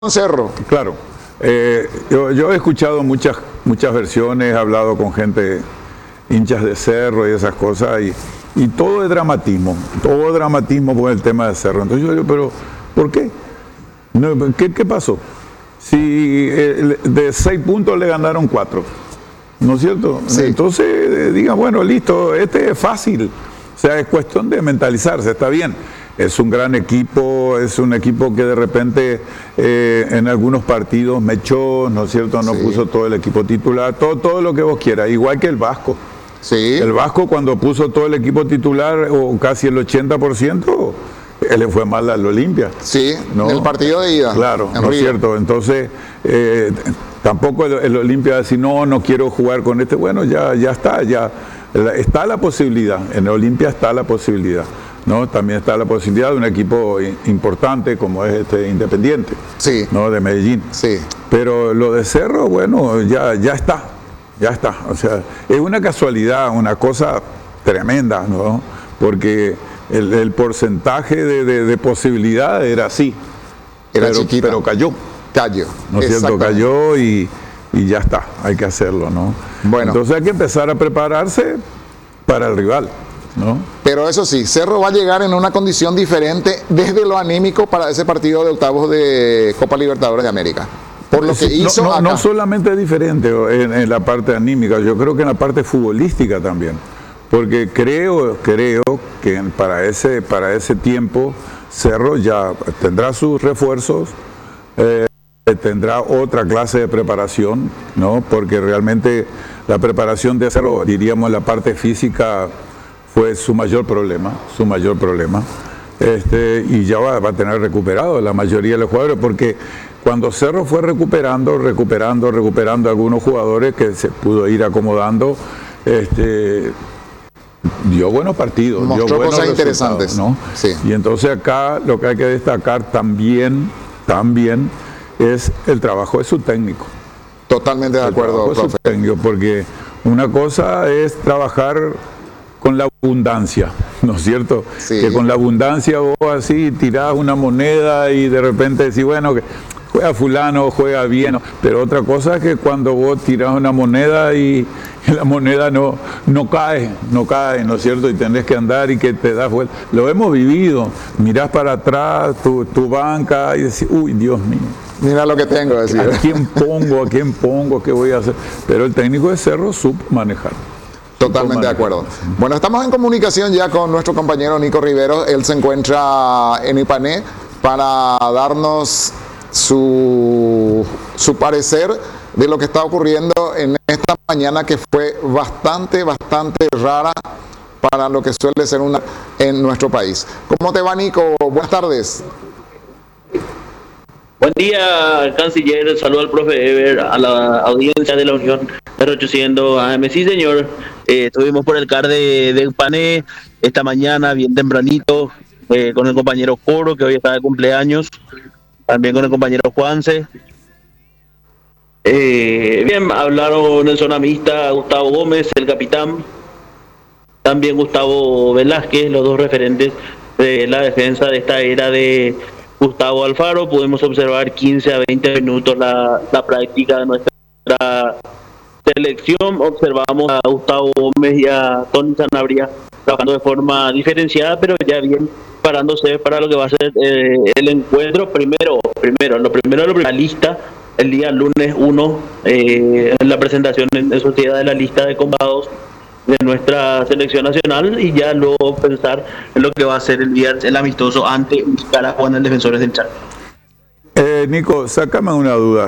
Cerro. Claro, yo he escuchado muchas versiones, he hablado con gente, hinchas de Cerro y esas cosas, y todo es dramatismo por el tema de Cerro. Entonces yo digo, pero ¿por qué? No, ¿qué pasó? Si de 6 puntos le ganaron 4, ¿no es cierto? Sí. Entonces digan, bueno, listo, este es fácil, o sea, es cuestión de mentalizarse, está bien. Es un gran equipo, es un equipo que de repente en algunos partidos me echó, ¿no es cierto? No puso todo el equipo titular, todo lo que vos quieras, igual que el Vasco. Sí. El Vasco cuando puso todo el equipo titular, o casi el 80%, él le fue mal al Olimpia. Sí, ¿no? en el partido de ida. Claro, ¿no es cierto? Entonces, tampoco el Olimpia decir, no quiero jugar con este. Bueno, ya está, está la posibilidad, en el Olimpia está la posibilidad. ¿No? También está la posibilidad de un equipo importante como es Independiente, sí, ¿no? De Medellín. Sí. Pero lo de Cerro, bueno, ya está. O sea, es una casualidad, una cosa tremenda, ¿no? Porque el porcentaje de posibilidad era así. Era chiquita. Pero cayó. ¿No es cierto? Cayó y ya está, hay que hacerlo, ¿no? Bueno. Entonces hay que empezar a prepararse para el rival, ¿no? Pero eso sí, Cerro va a llegar en una condición diferente desde lo anímico para ese partido de octavos de Copa Libertadores de América. Por lo que hizo acá. No solamente es diferente en la parte anímica, yo creo que en la parte futbolística también. Porque creo que para ese tiempo Cerro ya tendrá sus refuerzos, tendrá otra clase de preparación, ¿no? Porque realmente la preparación de Cerro, diríamos, en la parte física fue su mayor problema, y ya va a tener recuperado la mayoría de los jugadores, porque cuando Cerro fue recuperando algunos jugadores que se pudo ir acomodando, dio buenos partidos, mostró dio buenos cosas resultados, interesantes, ¿no? Sí. Y entonces acá lo que hay que destacar también es el trabajo de su técnico. Totalmente de acuerdo, profe. Porque una cosa es trabajar con la abundancia, ¿no es cierto? Sí. Que con la abundancia vos así tirás una moneda y de repente decís, bueno, que juega fulano, juega bien, pero otra cosa es que cuando vos tirás una moneda y la moneda no cae, ¿no es cierto? Y tenés que andar y que te das vuelta. Lo hemos vivido, mirás para atrás, tu banca y decís, uy, Dios mío. Mira lo que tengo, decir. ¿A quién pongo? ¿Qué voy a hacer? Pero el técnico de Cerro supo manejar. Totalmente de acuerdo. Bueno, estamos en comunicación ya con nuestro compañero Nico Rivero. Él se encuentra en Ipané para darnos su parecer de lo que está ocurriendo en esta mañana, que fue bastante rara para lo que suele ser en nuestro país. ¿Cómo te va, Nico? Buenas tardes. Buen día, canciller. Saludo al profe Ever, a la audiencia de la Unión R800 AM. Sí, señor. Estuvimos por el CAR de Pané esta mañana, bien tempranito, con el compañero Coro, que hoy está de cumpleaños, también con el compañero Juanse. Bien, hablaron en zona mixta Gustavo Gómez, el capitán, también Gustavo Velázquez, los dos referentes de la defensa de esta era de Gustavo Alfaro. Pudimos observar 15 a 20 minutos la práctica de nuestra selección. Observamos a Gustavo Gómez y a Tony Sanabria trabajando de forma diferenciada, pero ya bien parándose para lo que va a ser el encuentro. La lista el día lunes 1, en la presentación en sociedad de la lista de convocados de nuestra selección nacional, y ya luego pensar en lo que va a ser el amistoso ante Nicaragua en Defensores del Chaco. Nico, sacame una duda.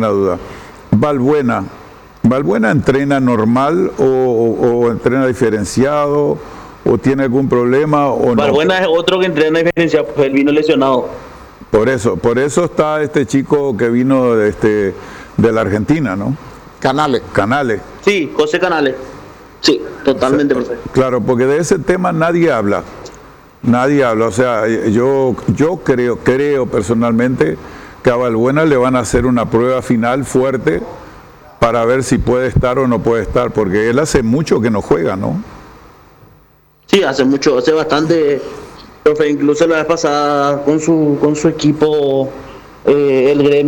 ¿Valbuena entrena normal o entrena diferenciado o tiene algún problema o no? Valbuena es otro que entrena diferenciado, pues él vino lesionado. Por eso está este chico que vino de la Argentina, ¿no? Canales. Sí, José Canales. Sí, totalmente perfecto. Claro, porque de ese tema nadie habla. O sea, yo creo personalmente que a Valbuena le van a hacer una prueba final fuerte para ver si puede estar o no puede estar, porque él hace mucho que no juega, ¿no? Sí, hace bastante, profe, incluso la vez pasada con su equipo el gremio